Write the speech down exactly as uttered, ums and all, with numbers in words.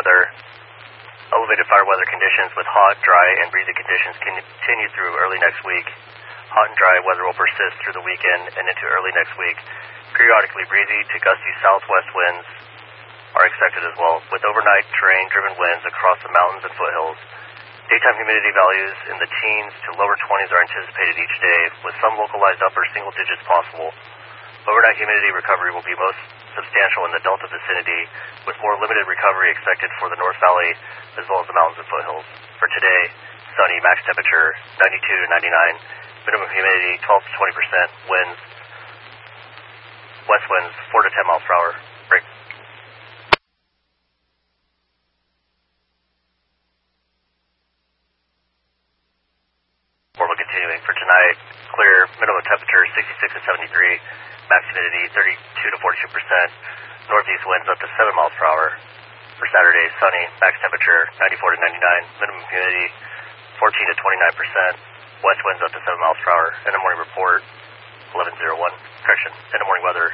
weather. Elevated fire weather conditions with hot, dry, and breezy conditions continue through early next week. Hot and dry weather will persist through the weekend and into early next week. Periodically breezy to gusty southwest winds are expected as well, with overnight terrain-driven winds across the mountains and foothills. Daytime humidity values in the teens to lower twenties are anticipated each day, with some localized upper single digits possible. Overnight humidity recovery will be most substantial in the Delta vicinity, with more limited recovery expected for the North Valley as well as the mountains and foothills. For today, sunny, max temperature ninety-two to ninety-nine, minimum humidity twelve to twenty percent, winds, west winds four to ten miles per hour. Break. Formal continuing for tonight, clear, minimum temperature sixty-six to seventy-three, max humidity thirty-two to forty-two percent, northeast winds up to seven miles per hour. For Saturday, sunny, max temperature ninety-four to ninety-nine, minimum humidity fourteen to twenty-nine percent, west winds up to seven miles per hour. In the morning report, eleven oh one. Correction, in the morning weather,